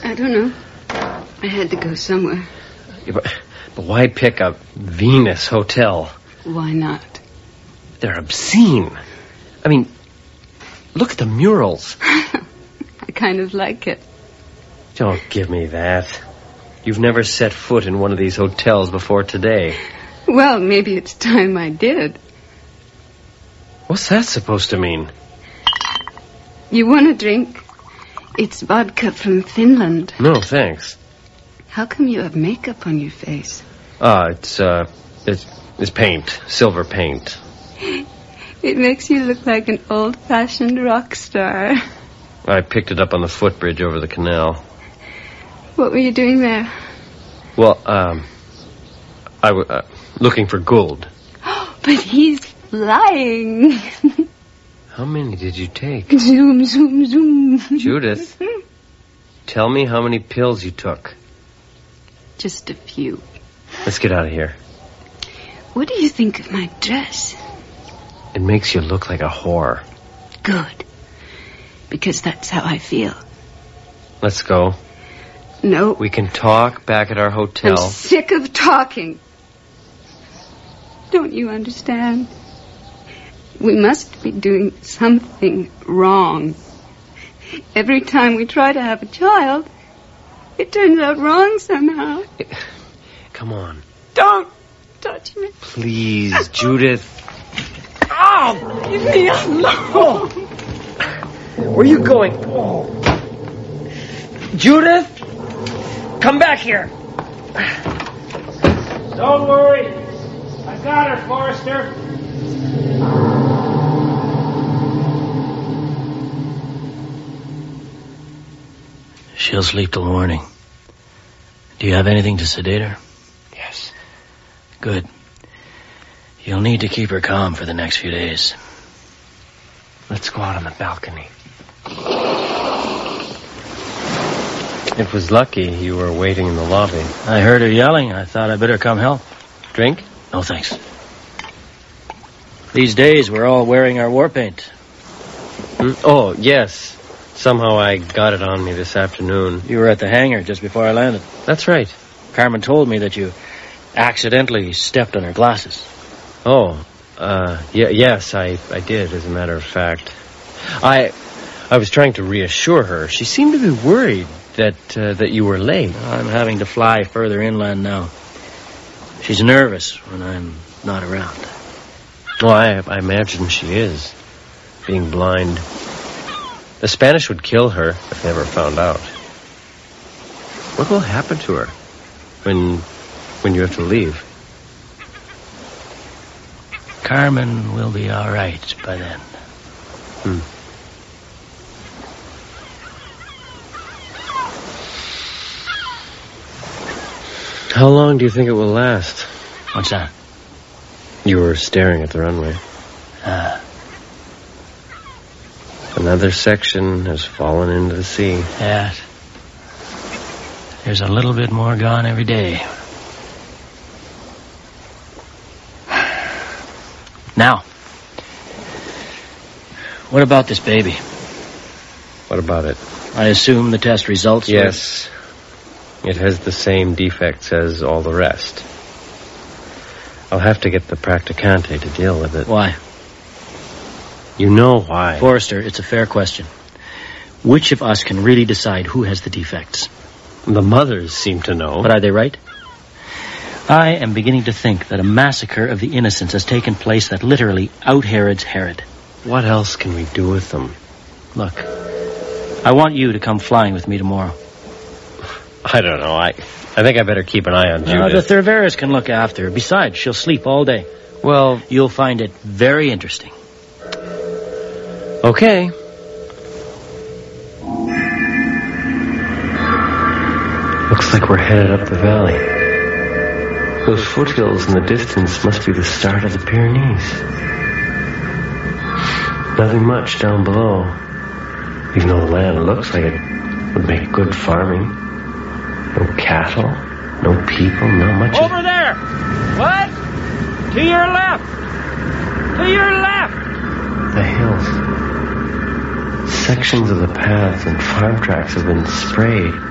I don't know. I had to go somewhere. Yeah, but why pick a Venus hotel? Why not? They're obscene. I mean, look at the murals. I kind of like it. Don't give me that. You've never set foot in one of these hotels before today. Well, maybe it's time I did. What's that supposed to mean? You want a drink? It's vodka from Finland. No, thanks. How come you have makeup on your face? It's paint. Silver paint. It makes you look like an old-fashioned rock star. I picked it up on the footbridge over the canal. What were you doing there? Well, I was looking for gold. But he's flying. How many did you take? Zoom, zoom, zoom. Judith, tell me how many pills you took. Just a few. Let's get out of here. What do you think of my dress? It makes you look like a whore. Good. Because that's how I feel. Let's go. No. We can talk back at our hotel. I'm sick of talking. Don't you understand? We must be doing something wrong. Every time we try to have a child, it turns out wrong somehow. Come on. Don't touch me. Please, Judith. Oh, leave me alone. Where are you going? Oh. Judith, come back here. Don't worry. I got her, Forrester. She'll sleep till morning. Do you have anything to sedate her? Yes. Good. You'll need to keep her calm for the next few days. Let's go out on the balcony. It was lucky you were waiting in the lobby. I heard her yelling. I thought I'd better come help. Drink? No, thanks. These days, we're all wearing our war paint. Oh, yes. Somehow I got it on me this afternoon. You were at the hangar just before I landed. That's right. Carmen told me that you accidentally stepped on her glasses. Oh, yes, I did, as a matter of fact. I was trying to reassure her. She seemed to be worried that you were late. I'm having to fly further inland now. She's nervous when I'm not around. Well, I imagine she is, being blind. The Spanish would kill her if they ever found out. What will happen to her when you have to leave? Carmen will be all right by then. How long do you think it will last? What's that? You were staring at the runway. Another section has fallen into the sea. Yeah. There's a little bit more gone every day. Now, what about this baby? What about it? I assume the test results were... Yes. It has the same defects as all the rest. I'll have to get the practicante to deal with it. Why? You know why. Forrester, it's a fair question. Which of us can really decide who has the defects? The mothers seem to know. But are they right? I am beginning to think that a massacre of the innocents has taken place that literally out-Herods Herod. What else can we do with them? Look, I want you to come flying with me tomorrow. I don't know. I think I better keep an eye on Judith. The Cerveras can look after her. Besides, she'll sleep all day. Well... You'll find it very interesting. Okay. Looks like we're headed up the valley. Those foothills in the distance must be the start of the Pyrenees. Nothing much down below. Even though the land looks like it would make good farming. No cattle, no people, not much... Over there! What? To your left! To your left! The hills. Sections of the paths and farm tracks have been sprayed.